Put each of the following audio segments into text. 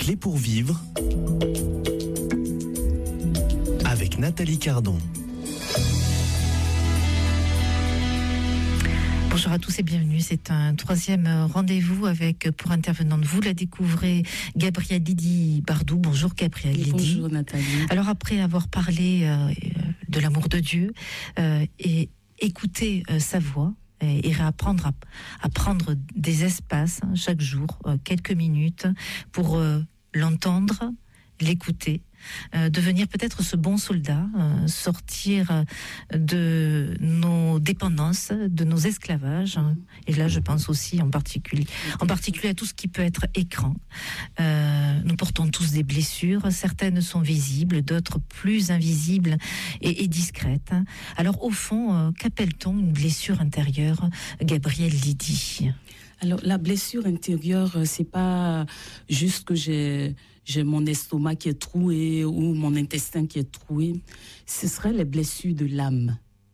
clés pour vivre avec Nathalie Cardon. Bonjour à tous et bienvenue. C'est un troisième rendez-vous avec, pour intervenante, vous la découvrez, Gabrielle Lydie Bardou. Bonjour Gabrielle Lydie. Bonjour Nathalie. Alors après avoir parlé de l'amour de Dieu et écouter sa voix, et réapprendre à prendre des espaces chaque jour, quelques minutes, pour l'entendre, l'écouter, devenir peut-être ce bon soldat, sortir de nos dépendances, de nos esclavages. Et là, je pense aussi en particulier à tout ce qui peut être écran. Nous portons tous des blessures. Certaines sont visibles, d'autres plus invisibles et discrètes. Alors, au fond, qu'appelle-t-on une blessure intérieure, Gabrielle Lydie ? Alors, la blessure intérieure, c'est pas juste que j'ai mon estomac qui est troué ou mon intestin qui est troué. Ce serait les blessures de l'âme.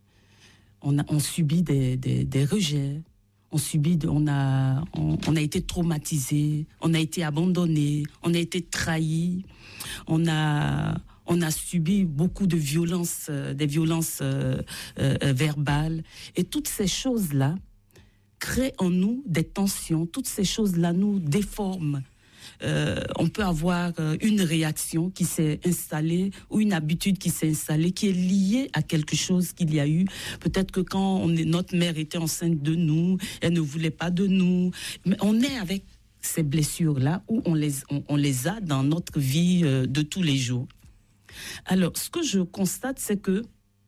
On subit des rejets, on a été traumatisé, on a été abandonné, on a été trahi, on a subi beaucoup de violences, des violences verbales. Et toutes ces choses-là créent en nous des tensions, toutes ces choses-là nous déforment. On peut avoir une réaction qui s'est installée ou une habitude qui s'est installée qui est liée à quelque chose qu'il y a eu. Peut-être que quand notre mère était enceinte de nous, elle ne voulait pas de nous. Mais on est avec ces blessures-là où on les a dans notre vie de tous les jours. Alors, ce que je constate, c'est que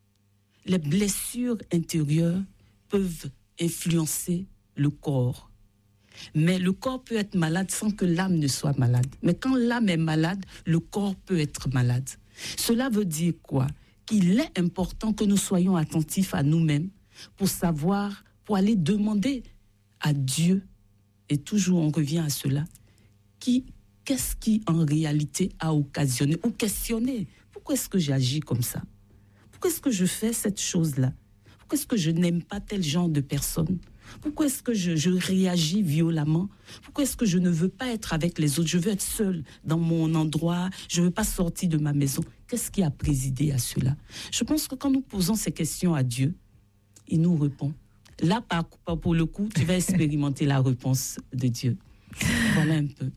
les blessures intérieures peuvent influencer le corps. Mais le corps peut être malade sans que l'âme ne soit malade. Mais quand l'âme est malade, le corps peut être malade. Cela veut dire quoi ? Qu'il est important que nous soyons attentifs à nous-mêmes pour savoir, pour aller demander à Dieu, et toujours on revient à cela, qu'est-ce qui en réalité a occasionné ou questionné ? Pourquoi est-ce que j'agis comme ça ? Pourquoi est-ce que je fais cette chose-là ? Pourquoi est-ce que je n'aime pas tel genre de personne ? Pourquoi est-ce que je réagis violemment ? Pourquoi est-ce que je ne veux pas être avec les autres ? Je veux être seule dans mon endroit, je ne veux pas sortir de ma maison. Qu'est-ce qui a présidé à cela ? Je pense que quand nous posons ces questions à Dieu, il nous répond. Là, pour le coup, tu vas expérimenter la réponse de Dieu. Voilà un peu.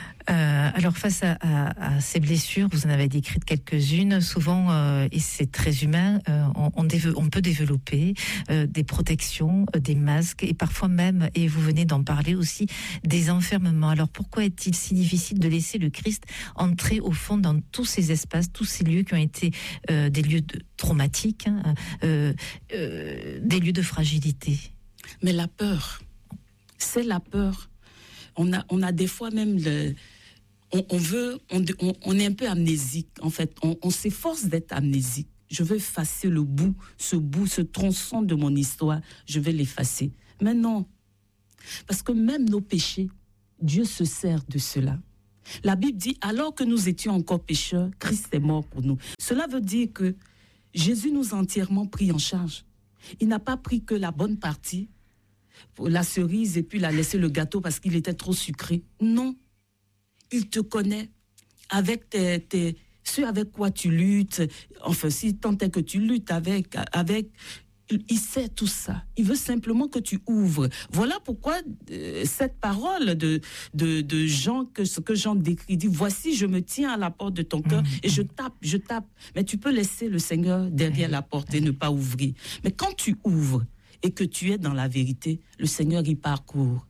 Alors face à ces blessures, vous en avez décrites quelques-unes, souvent, et c'est très humain, on peut développer des protections, des masques, et parfois même, et vous venez d'en parler aussi, des enfermements. Alors pourquoi est-il si difficile de laisser le Christ entrer au fond dans tous ces espaces, tous ces lieux qui ont été des lieux traumatiques, des lieux de fragilité ? Mais la peur, c'est la peur. On a des fois même on est un peu amnésique, en fait. On s'efforce d'être amnésique. Je veux effacer ce tronçon de mon histoire, je vais l'effacer. Mais non. Parce que même nos péchés, Dieu se sert de cela. La Bible dit, alors que nous étions encore pécheurs, Christ est mort pour nous. Cela veut dire que Jésus nous a entièrement pris en charge. Il n'a pas pris que la bonne partie, la cerise, et puis il a laissé le gâteau parce qu'il était trop sucré. Non. Il te connaît avec ce avec quoi tu luttes. Enfin, si tant est que tu luttes avec, il sait tout ça. Il veut simplement que tu ouvres. Voilà pourquoi cette parole de Jean, ce que Jean décrit, dit, voici, je me tiens à la porte de ton cœur et je tape. Mais tu peux laisser le Seigneur derrière la porte et ne pas ouvrir. Mais quand tu ouvres et que tu es dans la vérité, le Seigneur, il parcourt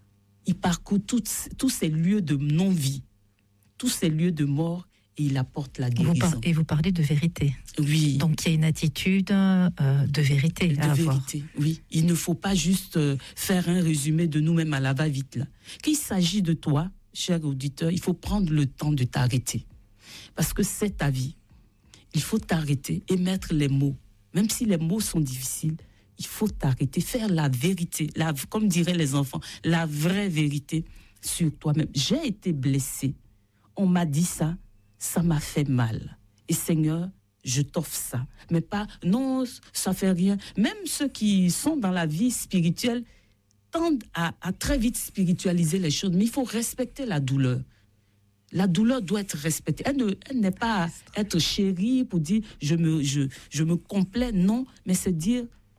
tous ces lieux de non-vie, tous ces lieux de mort, et il apporte la guérison. Et vous parlez de vérité. Oui. Donc il y a une attitude de vérité à avoir. Oui. Il ne faut pas juste faire un résumé de nous-mêmes à la va-vite là. Qu'il s'agit de toi, cher auditeur, il faut prendre le temps de t'arrêter. Parce que c'est ta vie. Il faut t'arrêter et mettre les mots. Même si les mots sont difficiles, il faut t'arrêter, faire la vérité, comme diraient les enfants, la vraie vérité sur toi-même. J'ai été blessé. On m'a dit ça, ça m'a fait mal. Et Seigneur, je t'offre ça. Mais pas, non, ça fait rien. Même ceux qui sont dans la vie spirituelle tendent à très vite spiritualiser les choses. Mais il faut respecter la douleur. La douleur doit être respectée. Elle n'est pas être chérie pour dire je me complais, non, mais c'est dire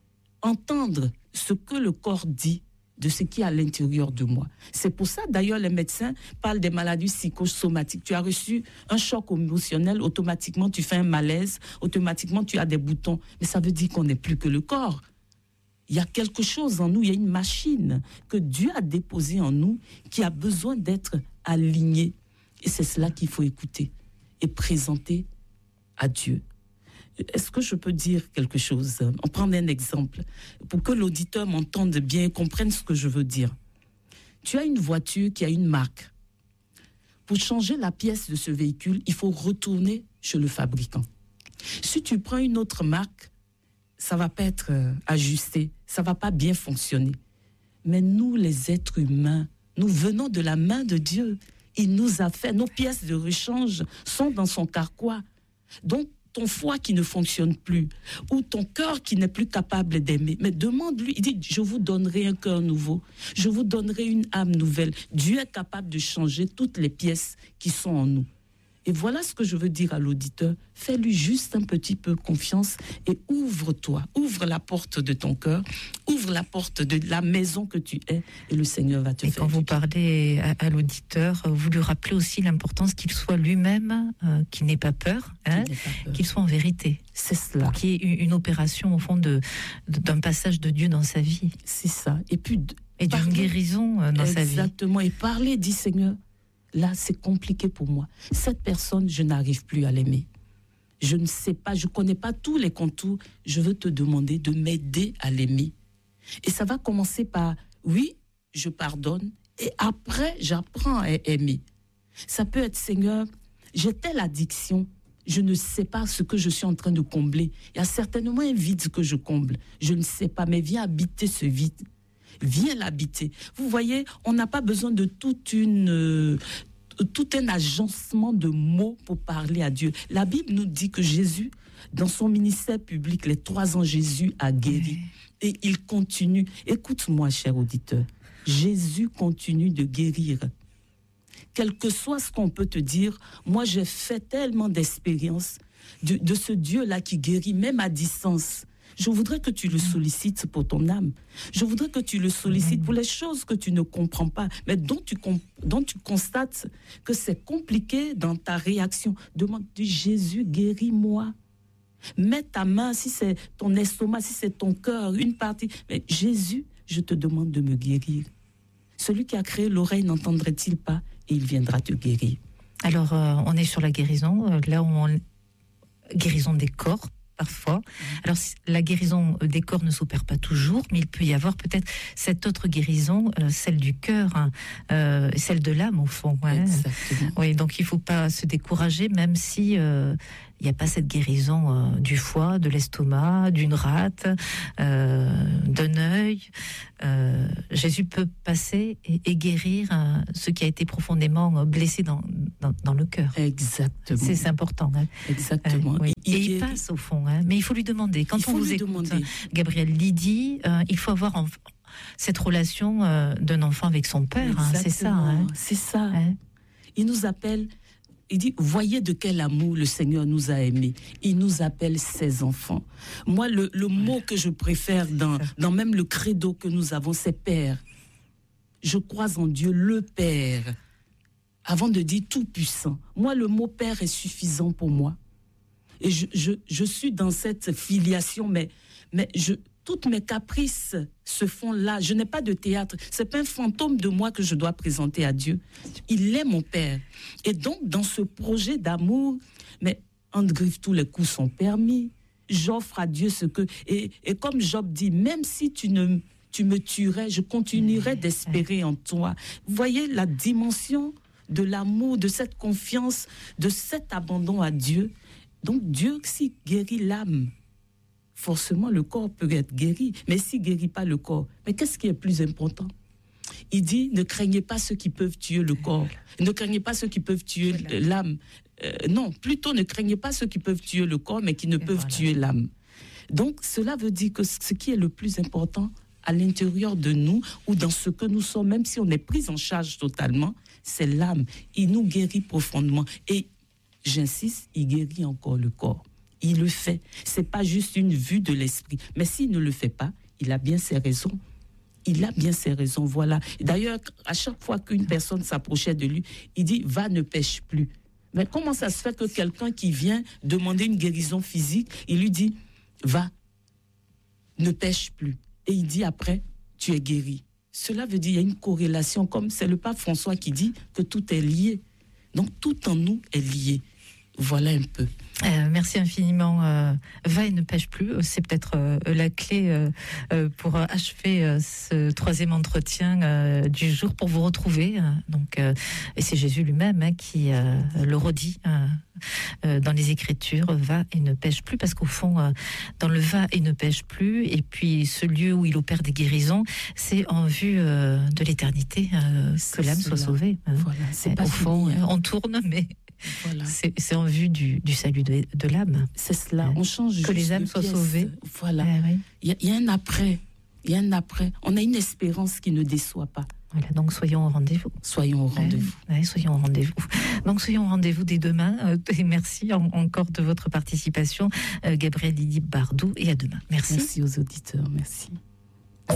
entendre ce que le corps dit de ce qui est à l'intérieur de moi. C'est pour ça, d'ailleurs, les médecins parlent des maladies psychosomatiques. Tu as reçu un choc émotionnel, automatiquement, tu fais un malaise, automatiquement, tu as des boutons. Mais ça veut dire qu'on n'est plus que le corps. Il y a quelque chose en nous, il y a une machine que Dieu a déposée en nous qui a besoin d'être alignée. Et c'est cela qu'il faut écouter et présenter à Dieu. Est-ce que je peux dire quelque chose? On prend un exemple pour que l'auditeur m'entende bien et comprenne ce que je veux dire. Tu as une voiture qui a une marque. Pour changer la pièce de ce véhicule, il faut retourner chez le fabricant. Si tu prends une autre marque, ça ne va pas être ajusté, ça ne va pas bien fonctionner. Mais nous, les êtres humains, nous venons de la main de Dieu. Il nous a fait, nos pièces de rechange sont dans son carquois. Donc, ton foie qui ne fonctionne plus, ou ton cœur qui n'est plus capable d'aimer. Mais demande-lui, il dit, je vous donnerai un cœur nouveau, je vous donnerai une âme nouvelle. Dieu est capable de changer toutes les pièces qui sont en nous. Et voilà ce que je veux dire à l'auditeur. Fais-lui juste un petit peu confiance et ouvre-toi. Ouvre la porte de ton cœur. Ouvre la porte de la maison que tu es et le Seigneur va te faire. Et quand vous parlez à l'auditeur, vous lui rappelez aussi l'importance qu'il soit lui-même, qu'il n'ait pas peur, qu'il soit en vérité. C'est cela. Pour qu'il y ait une opération au fond d'un passage de Dieu dans sa vie. C'est ça. Et puis d'une guérison dans sa vie. Exactement. Et parler, dit Seigneur, là, c'est compliqué pour moi. Cette personne, je n'arrive plus à l'aimer. Je ne sais pas, je ne connais pas tous les contours. Je veux te demander de m'aider à l'aimer. Et ça va commencer par, oui, je pardonne. Et après, j'apprends à aimer. Ça peut être, Seigneur, j'ai telle addiction. Je ne sais pas ce que je suis en train de combler. Il y a certainement un vide que je comble. Je ne sais pas, mais viens habiter ce vide. Viens l'habiter. Vous voyez, on n'a pas besoin de tout un agencement de mots pour parler à Dieu. La Bible nous dit que Jésus, dans son ministère public, les 3 ans, Jésus a guéri. Et il continue. Écoute-moi, cher auditeur. Jésus continue de guérir. Quel que soit ce qu'on peut te dire, moi, j'ai fait tellement d'expériences de ce Dieu-là qui guérit, même à distance. Je voudrais que tu le sollicites pour ton âme. Je voudrais que tu le sollicites pour les choses que tu ne comprends pas, mais dont tu constates que c'est compliqué dans ta réaction. Demande-lui, Jésus, guéris-moi. Mets ta main, si c'est ton estomac, si c'est ton cœur, une partie. Mais Jésus, je te demande de me guérir. Celui qui a créé l'oreille n'entendrait-il pas et il viendra te guérir. Alors, on est sur la guérison. Là où guérison des corps. Parfois. Alors, la guérison des corps ne s'opère pas toujours, mais il peut y avoir peut-être cette autre guérison, celle du cœur, celle de l'âme au fond. Ouais. Exactement. Oui, donc il ne faut pas se décourager, même si il n'y a pas cette guérison du foie, de l'estomac, d'une rate, d'un œil. Jésus peut passer et guérir ce qui a été profondément blessé dans le cœur. Exactement. C'est important. Hein. Exactement. Oui. Et il passe au fond, hein. Mais il faut lui demander. Quand on vous écoute, Gabriel Lydie, il faut avoir cette relation d'un enfant avec son père. Hein. C'est ça. Hein. C'est ça. Hein. Il nous appelle. Il dit, voyez de quel amour le Seigneur nous a aimés. Il nous appelle ses enfants. Moi, le mot que je préfère dans même le credo que nous avons, c'est Père. Je crois en Dieu, le Père. Avant de dire tout-puissant. Moi, le mot Père est suffisant pour moi. Et je suis dans cette filiation, mais toutes mes caprices se font là. Je n'ai pas de théâtre. Ce n'est pas un fantôme de moi que je dois présenter à Dieu. Il est mon Père. Et donc, dans ce projet d'amour, mais entre griffes, tous les coups sont permis. J'offre à Dieu ce que... Et comme Job dit, même si tu me tuerais, je continuerai d'espérer en toi. Vous voyez la dimension de l'amour, de cette confiance, de cet abandon à Dieu. Donc, Dieu, s'il guérit l'âme, forcément, le corps peut être guéri, mais s'il ne guérit pas le corps, mais qu'est-ce qui est plus important? Il dit, ne craignez pas ceux qui peuvent tuer le corps, ne craignez pas ceux qui peuvent tuer l'âme. Non, plutôt ne craignez pas ceux qui peuvent tuer le corps, mais qui ne peuvent tuer l'âme. Donc, cela veut dire que ce qui est le plus important, à l'intérieur de nous ou dans ce que nous sommes, même si on est pris en charge totalement, c'est l'âme. Il nous guérit profondément. Et j'insiste, il guérit encore le corps. Il le fait. C'est pas juste une vue de l'esprit. Mais s'il ne le fait pas, il a bien ses raisons. Il a bien ses raisons, voilà. D'ailleurs, à chaque fois qu'une personne s'approchait de lui, il dit « va, ne pêche plus ». Mais comment ça se fait que quelqu'un qui vient demander une guérison physique, il lui dit « va, ne pêche plus ». Et il dit après « tu es guéri ». Cela veut dire qu'il y a une corrélation, comme c'est le pape François qui dit que tout est lié. Donc tout en nous est lié. Voilà un peu. Merci infiniment. Va et ne pêche plus. C'est peut-être la clé pour achever ce troisième entretien du jour, pour vous retrouver. Donc, et c'est Jésus lui-même qui le redit dans les Écritures, va et ne pêche plus, parce qu'au fond, dans le va et ne pêche plus, et puis ce lieu où il opère des guérisons, c'est en vue de l'éternité que l'âme soit sauvée. Voilà, c'est pas au fond, fini, on tourne, mais voilà. C'est en vue du salut de l'âme. C'est cela, on change que les âmes de soient pièce. sauvées. Voilà, oui. Il y a un après, il y a un après. On a une espérance qui ne déçoit pas. Voilà, donc soyons au rendez-vous. Soyons au rendez-vous. Soyons au rendez-vous. Donc soyons au rendez-vous dès demain. Et merci encore de votre participation, Gabrielle Lily Bardou, et à demain. Merci. Merci aux auditeurs, merci.